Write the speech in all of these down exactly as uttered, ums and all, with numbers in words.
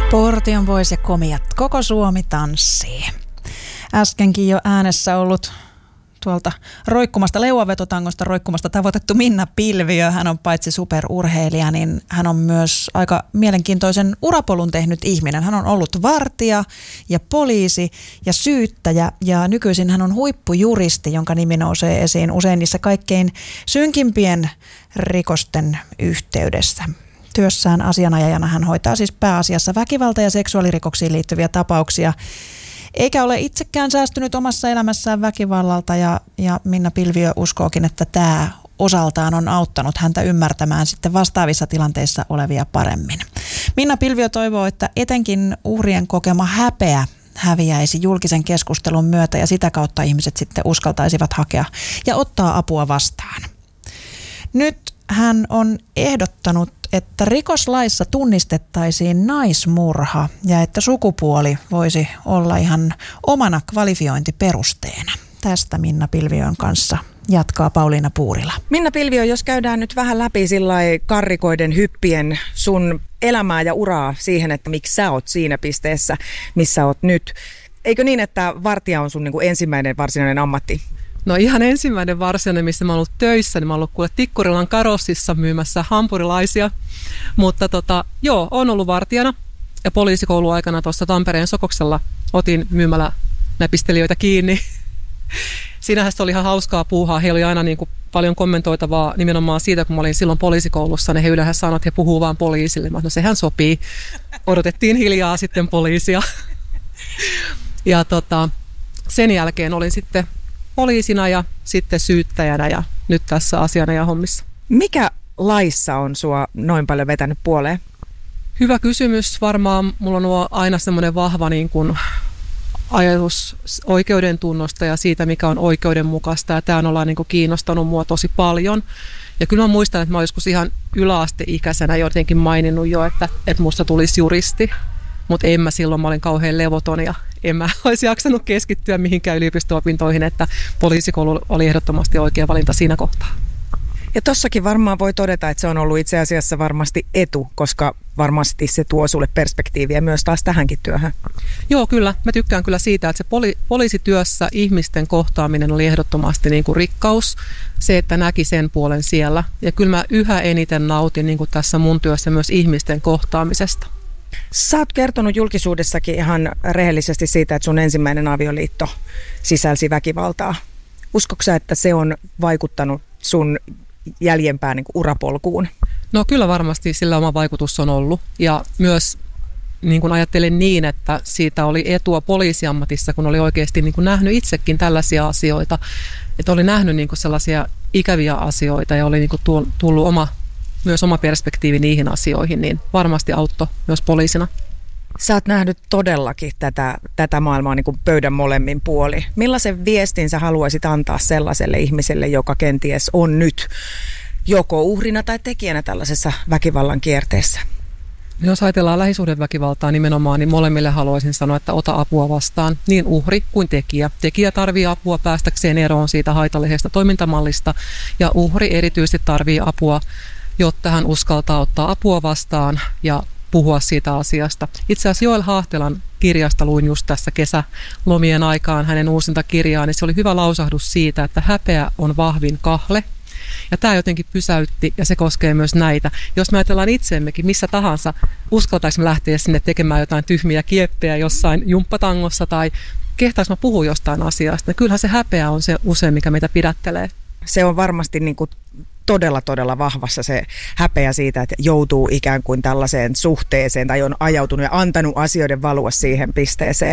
Porti on pois ja komiat. Koko Suomi tanssii. Äskenkin jo äänessä ollut tuolta roikkumasta leuavetotangosta roikkumasta tavoitettu Minna Pilviö. Hän on paitsi superurheilija, niin hän on myös aika mielenkiintoisen urapolun tehnyt ihminen. Hän on ollut vartija ja poliisi ja syyttäjä ja nykyisin hän on huippujuristi, jonka nimi nousee esiin usein niissä kaikkein synkimpien rikosten yhteydessä. Työssään asianajajana hän hoitaa siis pääasiassa väkivalta- ja seksuaalirikoksiin liittyviä tapauksia. Eikä ole itsekään säästynyt omassa elämässään väkivallalta ja, ja Minna Pilviö uskookin, että tämä osaltaan on auttanut häntä ymmärtämään sitten vastaavissa tilanteissa olevia paremmin. Minna Pilviö toivoo, että etenkin uhrien kokema häpeä häviäisi julkisen keskustelun myötä ja sitä kautta ihmiset sitten uskaltaisivat hakea ja ottaa apua vastaan. Nyt hän on ehdottanut, että rikoslaissa tunnistettaisiin naismurha ja että sukupuoli voisi olla ihan omana kvalifiointiperusteena. Tästä Minna Pilviön kanssa jatkaa Pauliina Puurila. Minna Pilviö, jos käydään nyt vähän läpi sillai karrikoiden hyppien sun elämää ja uraa siihen, että miksi sä oot siinä pisteessä, missä oot nyt. Eikö niin, että vartija on sun niin kuin ensimmäinen varsinainen ammatti? No ihan ensimmäinen varsinainen, missä mä oon ollut töissä, niin mä oon ollut kuule Tikkurilan karossissa myymässä hampurilaisia. Mutta tota, joo, oon ollut vartijana ja poliisikouluaikana tuossa Tampereen Sokoksella otin myymällä näpistelijöitä kiinni. Siinähän se oli ihan hauskaa puuhaa. Heillä oli aina niin kuin paljon kommentoitavaa nimenomaan siitä, kun mä olin silloin poliisikoulussa, niin he yleensä sanoivat, että he puhuu vaan poliisille. Mä no sehän sopii. Odotettiin hiljaa sitten poliisia. Ja tota, sen jälkeen olin sitten poliisina ja sitten syyttäjänä ja nyt tässä asiana ja hommissa. Mikä laissa on sua noin paljon vetänyt puoleen? Hyvä kysymys. Varmaan mulla on aina semmoinen vahva niin kuin ajatus oikeuden tunnosta ja siitä, mikä on oikeudenmukaista. Ja tämä on ollaan niin kuin kiinnostanut mua tosi paljon. Ja kyllä mä muistan, että mä olen joskus ihan yläasteikäisenä jotenkin maininnut jo, että, että musta tulisi juristi. Mutta en mä silloin, mä olin kauhean levoton ja en mä olisi jaksanut keskittyä mihinkään yliopisto-opintoihin, että poliisikoulu oli ehdottomasti oikea valinta siinä kohtaa. Ja tossakin varmaan voi todeta, että se on ollut itse asiassa varmasti etu, koska varmasti se tuo sulle perspektiiviä myös taas tähänkin työhön. Joo, kyllä. Mä tykkään kyllä siitä, että se poli- poliisityössä ihmisten kohtaaminen oli ehdottomasti niin kuin rikkaus, se, että näki sen puolen siellä. Ja kyllä mä yhä eniten nautin niin kuin tässä mun työssä myös ihmisten kohtaamisesta. Sä oot kertonut julkisuudessakin ihan rehellisesti siitä, että sun ensimmäinen avioliitto sisälsi väkivaltaa. Uskotko sä, että se on vaikuttanut sun jäljempään niin kuin urapolkuun? No kyllä varmasti sillä oma vaikutus on ollut ja myös niin kuin ajattelen niin, että siitä oli etua poliisiammatissa, kun oli oikeasti niin kuin nähnyt itsekin tällaisia asioita, että oli nähnyt niin kuin sellaisia ikäviä asioita ja oli niin kuin tullut oma myös oma perspektiivi niihin asioihin, niin varmasti auttoi myös poliisina. Sä oot nähnyt todellakin tätä, tätä maailmaa niin kuin pöydän molemmin puoli. Millaisen viestin sä haluaisit antaa sellaiselle ihmiselle, joka kenties on nyt joko uhrina tai tekijänä tällaisessa väkivallan kierteessä? Jos ajatellaan lähisuhdeväkivaltaa nimenomaan, niin molemmille haluaisin sanoa, että ota apua vastaan, niin uhri kuin tekijä. Tekijä tarvii apua päästäkseen eroon siitä haitallisesta toimintamallista ja uhri erityisesti tarvii apua, jotta hän uskaltaa ottaa apua vastaan ja puhua siitä asiasta. Itse asiassa Joel Haahtelan kirjasta luin just tässä kesälomien aikaan hänen uusinta kirjaa, niin se oli hyvä lausahdus siitä, että häpeä on vahvin kahle. Ja tämä jotenkin pysäytti ja se koskee myös näitä. Jos me ajatellaan itseemmekin missä tahansa, uskaltaisimme lähteä sinne tekemään jotain tyhmiä kieppejä jossain jumppatangossa tai kehtaisimme puhua jostain asiasta, niin kyllähän se häpeä on se usein, mikä meitä pidättelee. Se on varmasti niin kuin todella, todella vahvassa se häpeä siitä, että joutuu ikään kuin tällaiseen suhteeseen tai on ajautunut ja antanut asioiden valua siihen pisteeseen.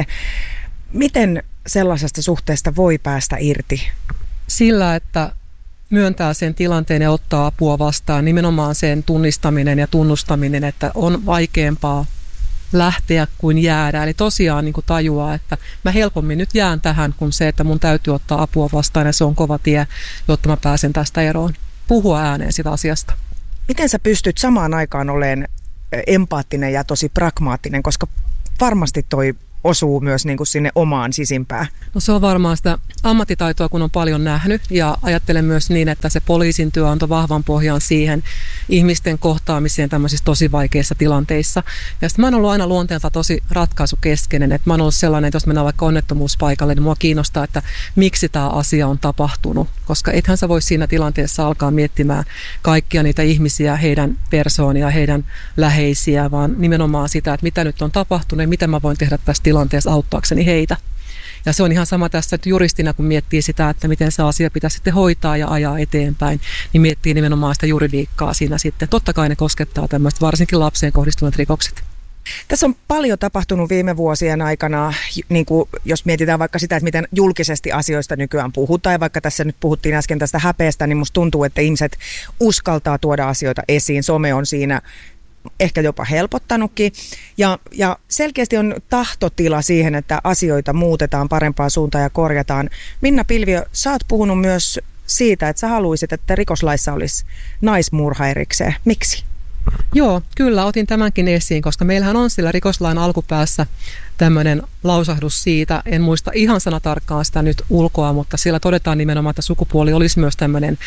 Miten sellaisesta suhteesta voi päästä irti? Sillä, että myöntää sen tilanteen ja ottaa apua vastaan, nimenomaan sen tunnistaminen ja tunnustaminen, että on vaikeampaa lähteä kuin jäädä. Eli tosiaan niin kuin tajuaa, että mä helpommin nyt jään tähän kuin se, että mun täytyy ottaa apua vastaan ja se on kova tie, jotta mä pääsen tästä eroon. Puhua ääneen sitä asiasta. Miten sä pystyt samaan aikaan olemaan empaattinen ja tosi pragmaattinen, koska varmasti toi osuu myös niin kuin sinne omaan sisimpään? No se on varmaan sitä ammattitaitoa, kun on paljon nähnyt, ja ajattelen myös niin, että se poliisin työ antoi vahvan pohjan siihen ihmisten kohtaamiseen tämmöisissä tosi vaikeissa tilanteissa. Ja sitten mä oon ollut aina luonteelta tosi ratkaisukeskeinen, että mä oon ollut sellainen, että jos mennään vaikka onnettomuuspaikalle, niin mua kiinnostaa, että miksi tämä asia on tapahtunut, koska ethän sä voi siinä tilanteessa alkaa miettimään kaikkia niitä ihmisiä, heidän persoonia, heidän läheisiä, vaan nimenomaan sitä, että mitä nyt on tapahtunut ja mitä mä voin tehdä tässä tilanteessa auttaakseni heitä. Ja se on ihan sama tässä juristina, kun miettii sitä, että miten se asia pitäisi sitten hoitaa ja ajaa eteenpäin, niin miettii nimenomaan sitä juridiikkaa siinä sitten. Totta kai ne koskettaa tämmöistä, varsinkin lapseen kohdistuneet rikokset. Tässä on paljon tapahtunut viime vuosien aikana, niin kuin jos mietitään vaikka sitä, että miten julkisesti asioista nykyään puhutaan, ja vaikka tässä nyt puhuttiin äsken tästä häpeästä, niin musta tuntuu, että ihmiset uskaltaa tuoda asioita esiin. Some on siinä ehkä jopa helpottanutkin. Ja, ja selkeästi on tahtotila siihen, että asioita muutetaan parempaan suuntaan ja korjataan. Minna Pilviö, sä oot puhunut myös siitä, että sä haluaisit, että rikoslaissa olisi naismurha erikseen. Miksi? Joo, kyllä otin tämänkin esiin, koska meillähän on sillä rikoslain alkupäässä tämmöinen lausahdus siitä, en muista ihan sanatarkkaan sitä nyt ulkoa, mutta siellä todetaan nimenomaan, että sukupuoli olisi myös tämmöinen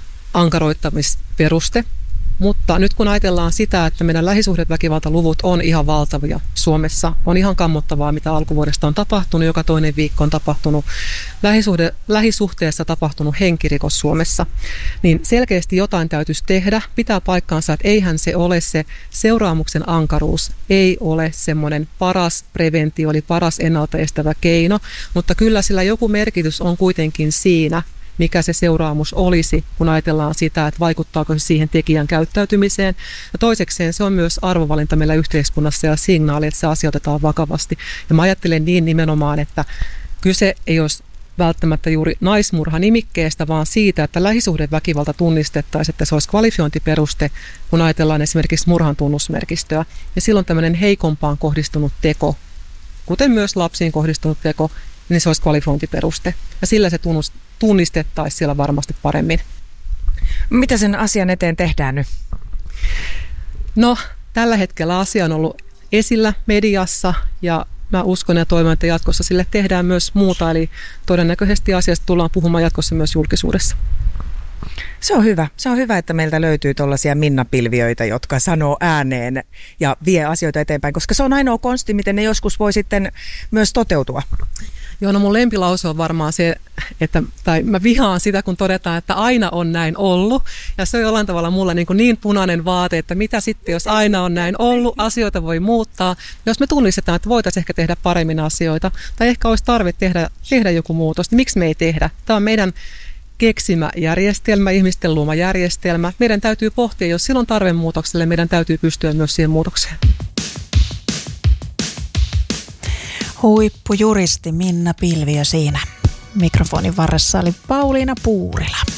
ankaroittamisperuste. Mutta nyt kun ajatellaan sitä, että meidän lähisuhdeväkivaltaluvut on ihan valtavia Suomessa, on ihan kammottavaa, mitä alkuvuodesta on tapahtunut, joka toinen viikko on tapahtunut lähisuhde, lähisuhteessa tapahtunut henkirikos Suomessa, niin selkeästi jotain täytyisi tehdä. Pitää paikkaansa, että eihän se ole se seuraamuksen ankaruus, ei ole semmoinen paras preventio, eli paras ennaltaestävä keino, mutta kyllä sillä joku merkitys on kuitenkin siinä, mikä se seuraamus olisi, kun ajatellaan sitä, että vaikuttaako se siihen tekijän käyttäytymiseen. Ja toisekseen se on myös arvovalinta meillä yhteiskunnassa ja signaali, että se asia otetaan vakavasti. Ja mä ajattelen niin nimenomaan, että kyse ei olisi välttämättä juuri naismurha-nimikkeestä, vaan siitä, että lähisuhdeväkivalta tunnistettaisiin, että se olisi kvalifiointiperuste, kun ajatellaan esimerkiksi murhan tunnusmerkistöä. Ja silloin tämmöinen heikompaan kohdistunut teko, kuten myös lapsiin kohdistunut teko, niin se olisi kvalifiointiperuste. Ja sillä se tunnus, tunnistettaisiin siellä varmasti paremmin. Mitä sen asian eteen tehdään nyt? No, tällä hetkellä asia on ollut esillä mediassa ja mä uskon ja toivon, että jatkossa sille tehdään myös muuta. Eli todennäköisesti asiasta tullaan puhumaan jatkossa myös julkisuudessa. Se on hyvä. Se on hyvä, että meiltä löytyy tuollaisia Minna-pilviöitä, jotka sanoo ääneen ja vie asioita eteenpäin, koska se on ainoa konsti, miten ne joskus voi sitten myös toteutua. Joo, no mun lempilause on varmaan se, että, tai mä vihaan sitä, kun todetaan, että aina on näin ollut. Ja se on jollain tavalla mulla niin, niin punainen vaate, että mitä sitten, jos aina on näin ollut, asioita voi muuttaa. Jos me tunnistetaan, että voitaisiin ehkä tehdä paremmin asioita, tai ehkä olisi tarve tehdä, tehdä joku muutos, niin miksi me ei tehdä? Tämä on meidän keksimä järjestelmä, ihmisten luoma järjestelmä. Meidän täytyy pohtia, jos silloin tarve muutokselle, meidän täytyy pystyä myös siihen muutokseen. Huippujuristi Minna Pilviö siinä. Mikrofonin varressa oli Pauliina Puurila.